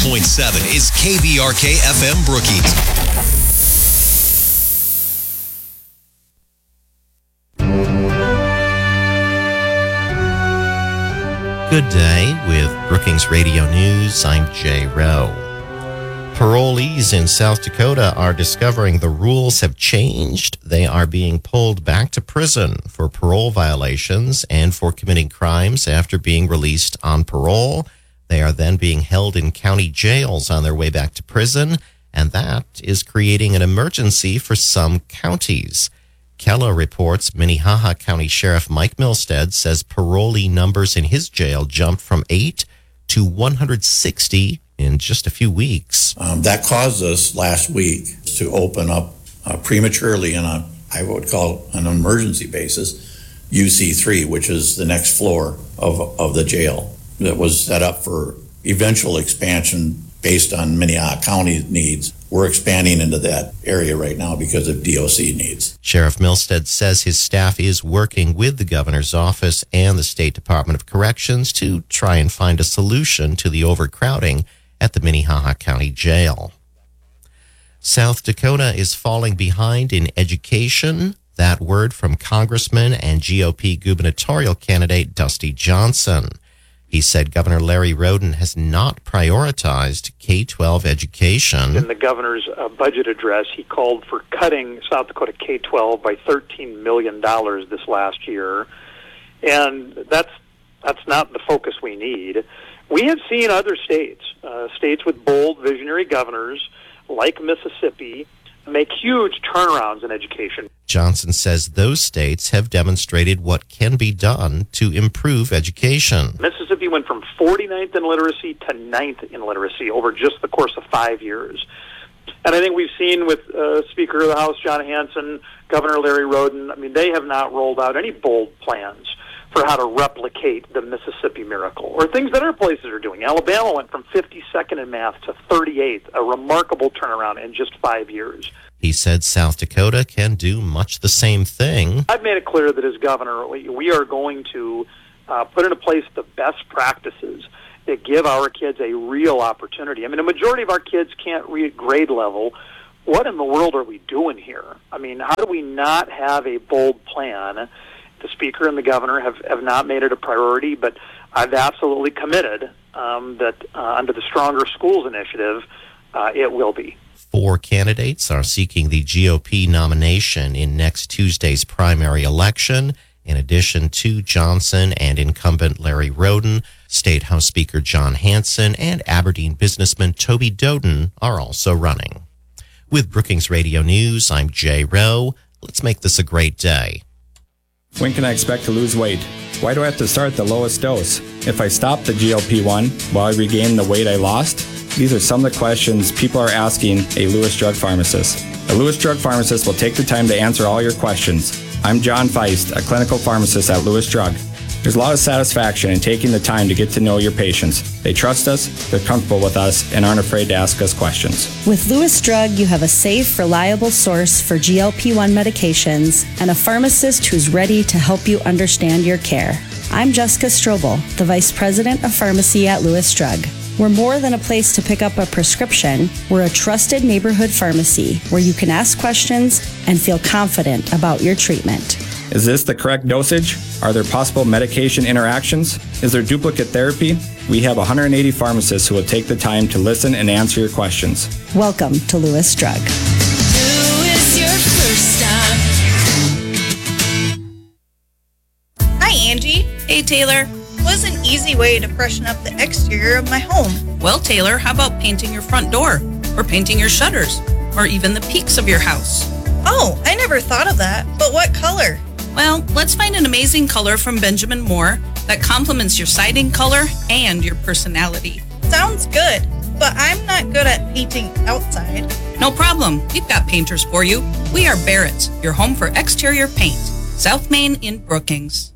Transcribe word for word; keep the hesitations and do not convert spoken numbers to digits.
point seven is K B R K F M Brookings. Good day with Brookings Radio News. I'm Jay Rowe. Parolees in South Dakota are discovering the rules have changed. They are being pulled back to prison for parole violations and for committing crimes after being released on parole. They are then being held in county jails on their way back to prison, and that is creating an emergency for some counties. Kella reports Minnehaha County Sheriff Mike Milstead says parolee numbers in his jail jumped from eight to one hundred sixty in just a few weeks. Um, that caused us last week to open up uh, prematurely on a, I would call an emergency basis, U C three, which is the next floor of of the jail that was set up for eventual expansion based on Minnehaha County needs. We're expanding into that area right now because of D O C needs. Sheriff Milstead says his staff is working with the governor's office and the State Department of Corrections to try and find a solution to the overcrowding at the Minnehaha County Jail. South Dakota is falling behind in education. That word from Congressman and G O P gubernatorial candidate Dusty Johnson. He said Governor Larry Roden has not prioritized K twelve education. In the governor's uh, budget address, he called for cutting South Dakota K twelve by thirteen million dollars this last year. And that's that's not the focus we need. We have seen other states, uh, states with bold, visionary governors like Mississippi, make huge turnarounds in education. Johnson says those states have demonstrated what can be done to improve education. Mississippi went from forty-ninth in literacy to ninth in literacy over just the course of five years. And I think we've seen with uh, Speaker of the House, John Hanson, Governor Larry Roden, I mean, they have not rolled out any bold plans for how to replicate the Mississippi miracle, or things that other places are doing. Alabama went from fifty-second in math to thirty-eighth, a remarkable turnaround in just five years. He said South Dakota can do much the same thing. I've made it clear that as governor, we are going to uh, put into place the best practices that give our kids a real opportunity. I mean, a majority of our kids can't read grade level. What in the world are we doing here? I mean, how do we not have a bold plan? The Speaker and the Governor have, have not made it a priority, but I've absolutely committed um, that uh, under the Stronger Schools initiative, uh, it will be. Four candidates are seeking the G O P nomination in next Tuesday's primary election. In addition to Johnson and incumbent Larry Roden, State House Speaker John Hanson and Aberdeen businessman Toby Doden are also running. With Brookings Radio News, I'm Jay Rowe. Let's make this a great day. When can I expect to lose weight? Why do I have to start at the lowest dose? If I stop the G L P one, will I regain the weight I lost? These are some of the questions people are asking a Lewis Drug Pharmacist. A Lewis Drug Pharmacist will take the time to answer all your questions. I'm John Feist, a clinical pharmacist at Lewis Drug. There's a lot of satisfaction in taking the time to get to know your patients. They trust us, they're comfortable with us, and aren't afraid to ask us questions. With Lewis Drug, you have a safe, reliable source for G L P one medications and a pharmacist who's ready to help you understand your care. I'm Jessica Strobel, the Vice President of Pharmacy at Lewis Drug. We're more than a place to pick up a prescription. We're a trusted neighborhood pharmacy where you can ask questions and feel confident about your treatment. Is this the correct dosage? Are there possible medication interactions? Is there duplicate therapy? We have one hundred eighty pharmacists who will take the time to listen and answer your questions. Welcome to Lewis Drug. Lewis, your first stop. Hi, Angie. Hey, Taylor. What's an easy way to freshen up the exterior of my home? Well, Taylor, how about painting your front door? Or painting your shutters? Or even the peaks of your house? Oh, I never thought of that. But what color? Well, let's find an amazing color from Benjamin Moore that complements your siding color and your personality. Sounds good, but I'm not good at painting outside. No problem. We've got painters for you. We are Barrett's, your home for exterior paint. South Main in Brookings.